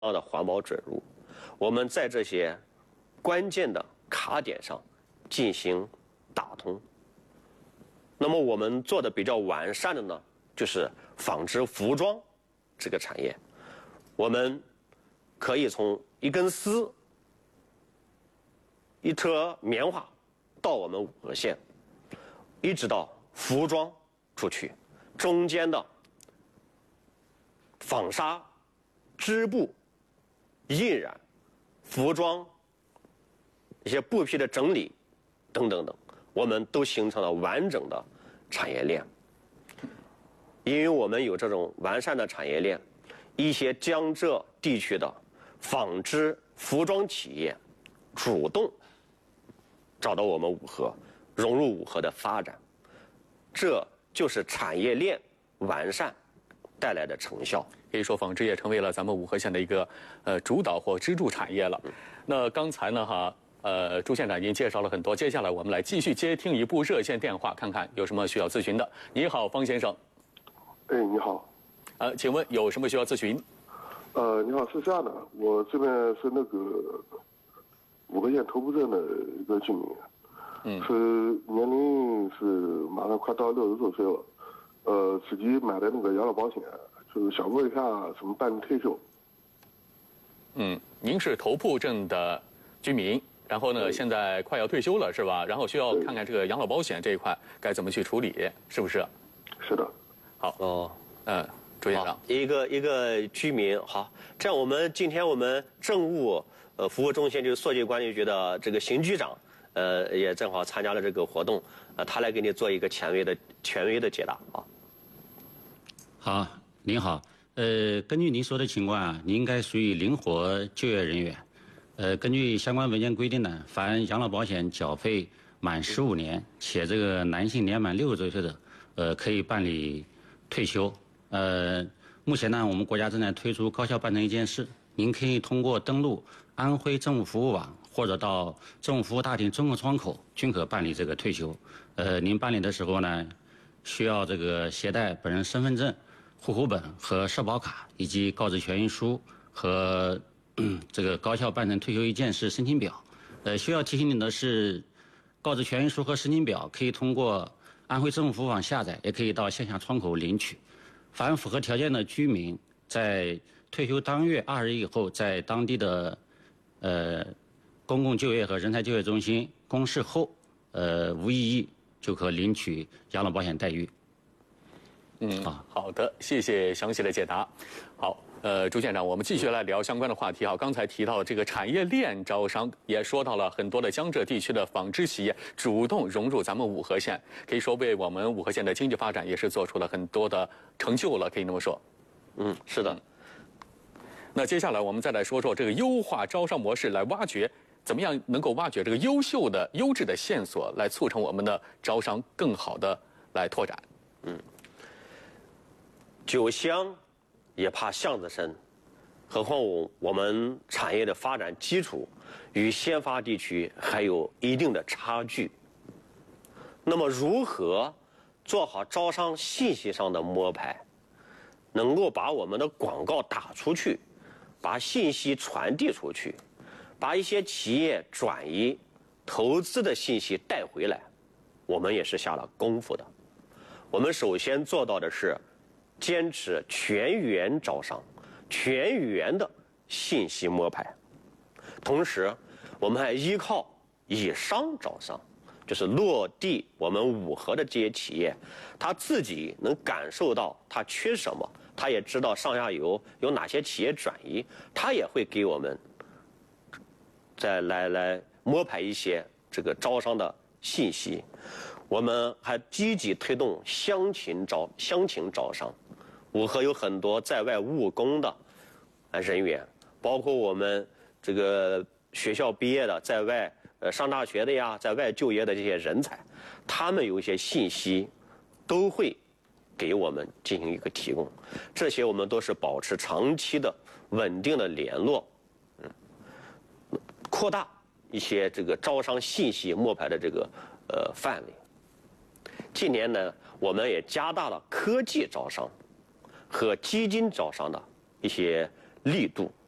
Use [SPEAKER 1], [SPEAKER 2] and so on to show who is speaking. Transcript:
[SPEAKER 1] 的环保准入，我们在这些关键的卡点上进行打通。那么我们做的比较完善的呢，就是纺织服装这个产业，我们可以从一根丝、一车棉花到我们五河县，一直到服装出去，中间的纺纱、织布、印染、服装、一些布匹的整理等等等，我们都形成了完整的产业链。因为我们有这种完善的产业链，一些江浙地区的纺织服装企业主动找到我们五河，融入五河的发展，这就是产业链完善带来的成效。
[SPEAKER 2] 可以说，纺织业成为了咱们五河县的一个主导或支柱产业了。那刚才呢朱县长已经介绍了很多，接下来我们来继续接听一部热线电话，看看有什么需要咨询的。你好，方先生。
[SPEAKER 3] 哎，你好。
[SPEAKER 2] 请问有什么需要咨询？
[SPEAKER 3] 你好，是这样的，我这边是那个五河县头部镇的一个居民，是年龄是马上快到60多岁了，自己买的那个养老保险，就是想问一下怎么办理退休。
[SPEAKER 2] 您是头部镇的居民，然后呢，现在快要退休了是吧？然后需要看看这个养老保险这一块该怎么去处理，是不是？
[SPEAKER 3] 是的。
[SPEAKER 2] 好，朱县长，
[SPEAKER 1] 一个居民，好，这样今天我们政务服务中心就是窣技管理局的这个邢局长，也正好参加了这个活动，他来给你做一个权威的解答啊。
[SPEAKER 4] 好，您好，根据您说的情况啊，您应该属于灵活就业人员。根据相关文件规定呢，凡养老保险缴费满15年，且这个男性年满60多岁的，可以办理退休。目前呢，我们国家正在推出高效办成一件事，您可以通过登录安徽政务服务网或者到政务服务大厅综合窗口均可办理这个退休。您办理的时候呢，需要这个携带本人身份证、户口本和社保卡，以及告知权益书和这个高效办成退休一件事申请表。需要提醒你的是，告知权益书和申请表可以通过安徽政务服务网下载，也可以到线下窗口领取。凡符合条件的居民，在退休当月20日以后，在当地的公共就业和人才就业中心公示后，无异议就可领取养老保险待遇。
[SPEAKER 2] 好的，谢谢详细的解答。好，朱县长，我们继续来聊相关的话题。刚才提到这个产业链招商，也说到了很多的江浙地区的纺织企业主动融入咱们五河县，可以说为我们五河县的经济发展也是做出了很多的成就了，可以那么说。
[SPEAKER 1] 是的。
[SPEAKER 2] 那接下来我们再来说说这个优化招商模式，来挖掘怎么样能够挖掘这个优质的线索，来促成我们的招商更好的来拓展。
[SPEAKER 1] 酒香也怕巷子深，何况我们产业的发展基础与先发地区还有一定的差距。那么如何做好招商信息上的摸排，能够把我们的广告打出去，把信息传递出去，把一些企业转移投资的信息带回来，我们也是下了功夫的。我们首先做到的是坚持全员招商，全员的信息摸排。同时，我们还依靠以商招商，就是落地我们五河的这些企业，他自己能感受到他缺什么，他也知道上下游有哪些企业转移，他也会给我们再来摸排一些这个招商的信息。我们还积极推动乡情招商。五河有很多在外务工的人员，包括我们这个学校毕业的，在外上大学的呀，在外就业的这些人才，他们有一些信息都会给我们进行一个提供，这些我们都是保持长期的稳定的联络，扩大一些这个招商信息摸排的这个范围。近年呢，我们也加大了科技招商和基金招商的一些力度。